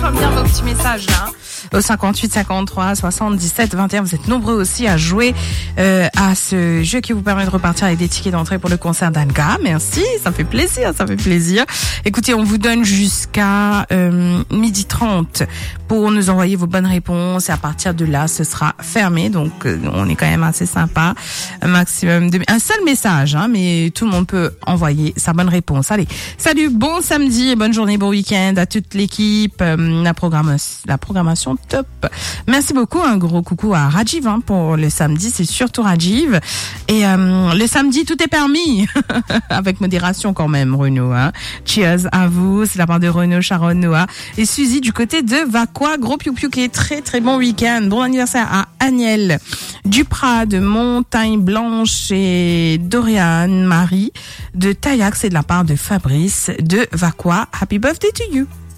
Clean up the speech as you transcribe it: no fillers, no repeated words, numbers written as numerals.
bien vos petits messages là. Au 58 53 77 21, vous êtes nombreux aussi à jouer à ce jeu qui vous permet de repartir avec des tickets d'entrée pour le concert d'Anga. Merci, ça fait plaisir, ça fait plaisir. Écoutez, on vous donne jusqu'à 12h30 pour nous envoyer vos bonnes réponses et à partir de là, ce sera fermé. Donc, on est quand même assez sympa. Un maximum de... Un seul message, hein, mais tout le monde peut envoyer sa bonne réponse. Allez, salut, bon samedi et bonne journée, bon week-end à toute l'équipe. La programmation top. Merci beaucoup, un gros coucou à Rajiv hein, pour le samedi, c'est surtout Rajiv. Et le samedi, tout est permis, avec modération quand même, Renaud. Hein. Cheers à vous, c'est la part de Renaud, Sharon, Noah et Suzy du côté de Vaqua. Gros piou-piou qui est très très bon week-end. Bon anniversaire à Agnel Duprat de Montagne Blanche et Dorian Marie de Taillac, c'est de la part de Fabrice de Vaqua. Happy birthday to you.